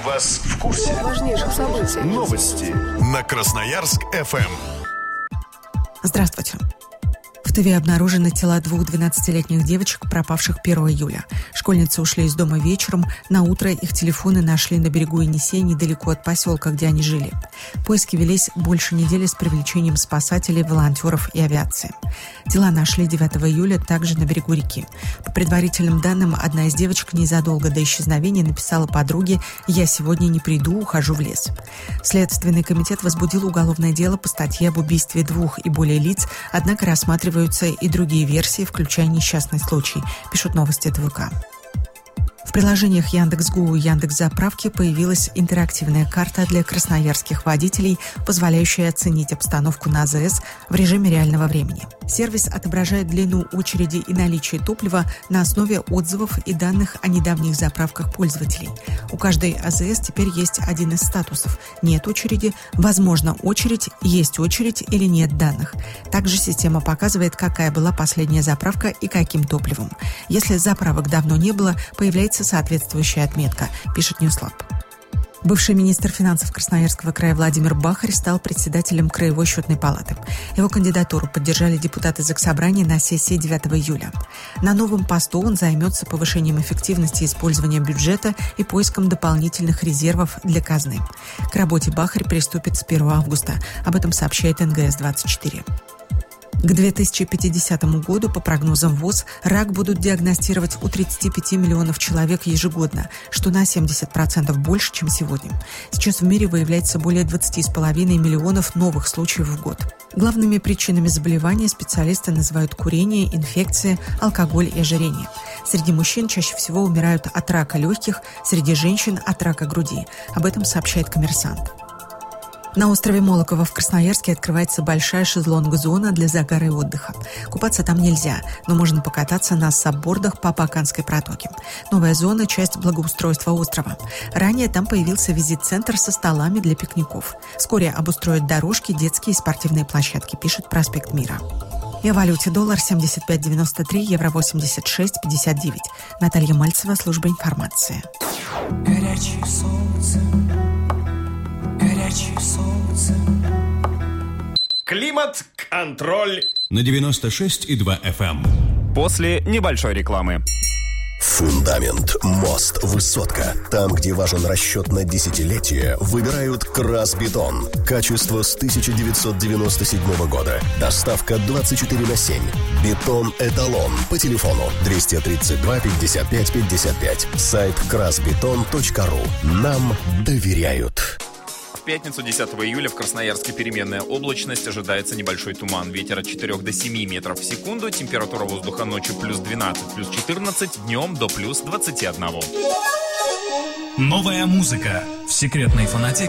Держим вас в курсе важнейших событий. Новости на Красноярск-ФМ. Здравствуйте. В Тыве обнаружены тела двух 12-летних девочек, пропавших 1 июля. Школьницы ушли из дома вечером. На утро их телефоны нашли на берегу Енисея, недалеко от поселка, где они жили. Поиски велись больше недели с привлечением спасателей, волонтеров и авиации. Тела нашли 9 июля также на берегу реки. По предварительным данным, одна из девочек незадолго до исчезновения написала подруге: «Я сегодня не приду, ухожу в лес». Следственный комитет возбудил уголовное дело по статье об убийстве 2 и более лиц, однако рассматриваются и другие версии, включая несчастный случай, пишут новости ТВК. В приложениях Яндекс.Го и Яндекс.Заправки появилась интерактивная карта для красноярских водителей, позволяющая оценить обстановку на АЗС в режиме реального времени. Сервис отображает длину очереди и наличие топлива на основе отзывов и данных о недавних заправках пользователей. У каждой АЗС теперь есть один из статусов: нет очереди, возможно очередь, есть очередь или нет данных. Также система показывает, какая была последняя заправка и каким топливом. Если заправок давно не было, появляется соответствующая отметка, пишет Ньюслаб. Бывший министр финансов Красноярского края Владимир Бахарь стал председателем Краевой счетной палаты. Его кандидатуру поддержали депутаты Заксобрания на сессии 9 июля. На новом посту он займется повышением эффективности использования бюджета и поиском дополнительных резервов для казны. К работе Бахарь приступит с 1 августа. Об этом сообщает НГС-24. К 2050 году, по прогнозам ВОЗ, рак будут диагностировать у 35 миллионов человек ежегодно, что на 70% больше, чем сегодня. Сейчас в мире выявляется более 20,5 миллионов новых случаев в год. Главными причинами заболевания специалисты называют курение, инфекции, алкоголь и ожирение. Среди мужчин чаще всего умирают от рака легких, среди женщин – от рака груди. Об этом сообщает «Коммерсант». На острове Молоково в Красноярске открывается большая шезлонг-зона для загара и отдыха. Купаться там нельзя, но можно покататься на саббордах по Абаканской протоке. Новая зона – часть благоустройства острова. Ранее там появился визит-центр со столами для пикников. Вскоре обустроят дорожки, детские и спортивные площадки, пишет «Проспект Мира». И о валюте: доллар 75.93, евро 86.59. Наталья Мальцева, служба информации. Горячее солнце. Горячее солнце. Климат-контроль на 96,2 FM. После небольшой рекламы. Фундамент, мост, высотка. Там, где важен расчет на десятилетие, выбирают Красбетон. Качество с 1997 года. Доставка 24/7. Бетон-эталон. По телефону 232 55 55. Сайт красбетон.ру. Нам доверяют. В пятницу 10 июля в Красноярске переменная облачность, ожидается небольшой туман. Ветер от 4 до 7 метров в секунду, температура воздуха ночью плюс 12, плюс 14, днем до плюс 21. Новая музыка в секретной фонотеке.